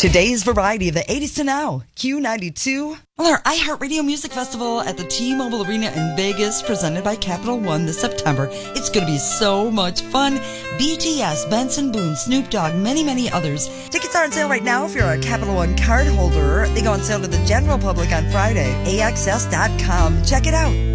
Today's variety of the 80s to now, Q92. Well, our iHeartRadio Music Festival at the T-Mobile Arena in Vegas, presented by Capital One this September. It's going to be so much fun. BTS, Benson Boone, Snoop Dogg, many others. Tickets are on sale right now if you're a Capital One card holder. They go on sale to the general public on Friday. AXS.com. Check it out.